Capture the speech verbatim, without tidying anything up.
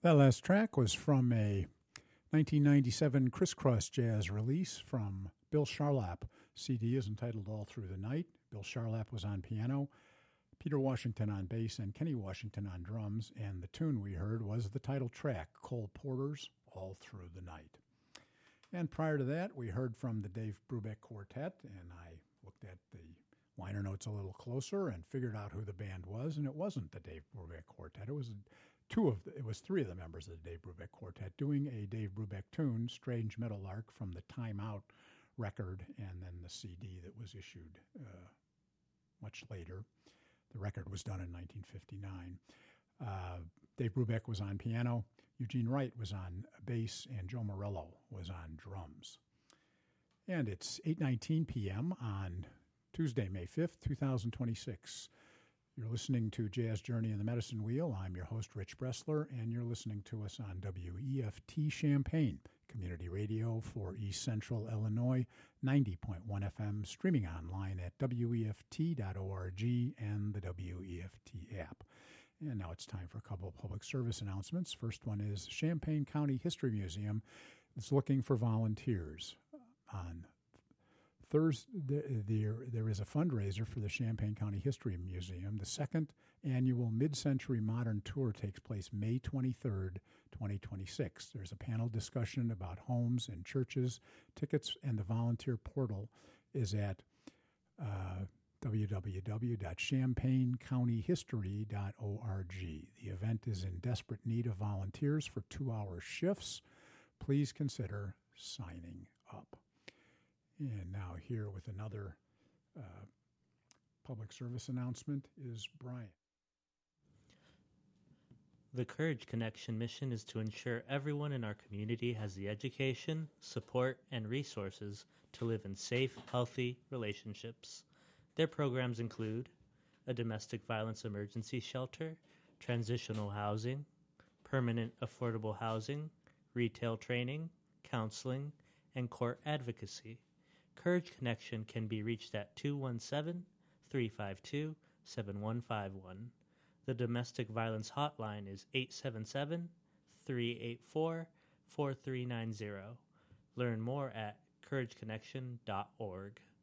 That last track was from a nineteen ninety-seven Crisscross Jazz release from Bill Charlap. C D is entitled All Through the Night. Bill Charlap was on piano, Peter Washington on bass, and Kenny Washington on drums, and the tune we heard was the title track, Cole Porter's All Through the Night. And prior to that, we heard from the Dave Brubeck Quartet, and I looked at the liner notes a little closer and figured out who the band was, and it wasn't the Dave Brubeck Quartet. It was two of the, it was three of the members of the Dave Brubeck Quartet doing a Dave Brubeck tune, Strange Meadowlark, from the Time Out record, and then the C D that was issued uh, much later. The record was done in nineteen fifty-nine. Uh, Dave Brubeck was on piano, Eugene Wright was on bass, and Joe Morello was on drums. And it's eight nineteen p.m. on Tuesday, May fifth, twenty twenty-six. You're listening to Jazz Journey in the Medicine Wheel. I'm your host, Rich Bressler, and you're listening to us on W E F T Champaign, community radio for East Central Illinois, ninety point one F M, streaming online at W E F T dot org and the W E F T app. And now it's time for a couple of public service announcements. First one is Champaign County History Museum is looking for volunteers. On Thursday, there, there is a fundraiser for the Champaign County History Museum. The second annual Mid-Century Modern Tour takes place May twenty-third, twenty twenty-six. There's a panel discussion about homes and churches. Tickets and the volunteer portal is at uh, w w w dot champaign county history dot org. The event is in desperate need of volunteers for two-hour shifts. Please consider signing up. And now here with another uh, public service announcement is Brian. The Courage Connection mission is to ensure everyone in our community has the education, support, and resources to live in safe, healthy relationships. Their programs include a domestic violence emergency shelter, transitional housing, permanent affordable housing, retail training, counseling, and court advocacy. Courage Connection can be reached at two one seven, three five two, seven one five one. The domestic violence hotline is eight seven seven, three eight four, four three nine zero. Learn more at courage connection dot org.